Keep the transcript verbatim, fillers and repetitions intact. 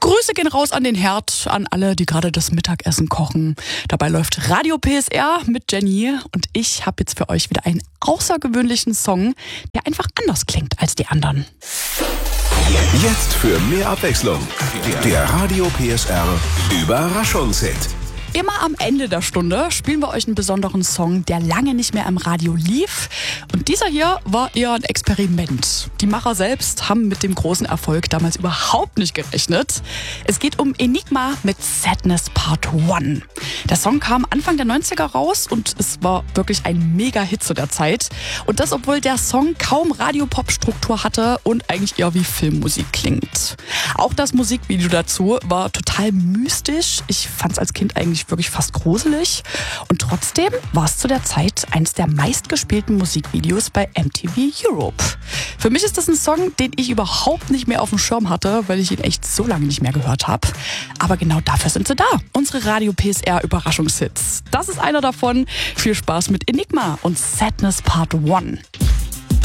Grüße gehen raus an den Herd, an alle, die gerade das Mittagessen kochen. Dabei läuft Radio P S R mit Jenny und ich habe jetzt für euch wieder einen außergewöhnlichen Song, der einfach anders klingt als die anderen. Jetzt für mehr Abwechslung. Der Radio P S R Überraschungshit. Immer am Ende der Stunde spielen wir euch einen besonderen Song, der lange nicht mehr im Radio lief. Und dieser hier war eher ein Experiment. Die Macher selbst haben mit dem großen Erfolg damals überhaupt nicht gerechnet. Es geht um Enigma mit Sadness Part eins. Der Song kam Anfang der neunziger raus und es war wirklich ein Mega-Hit zu der Zeit. Und das, obwohl der Song kaum Radiopop-Struktur hatte und eigentlich eher wie Filmmusik klingt. Auch das Musikvideo dazu war total mystisch. Ich fand es als Kind eigentlich wirklich fast gruselig. Und trotzdem war es zu der Zeit eines der meistgespielten Musikvideos bei M T V Europe. Für mich ist das ein Song, den ich überhaupt nicht mehr auf dem Schirm hatte, weil ich ihn echt so lange nicht mehr gehört habe. Aber genau dafür sind sie da. Unsere Radio P S R Überraschungshits. Das ist einer davon. Viel Spaß mit Enigma und Sadness Part eins.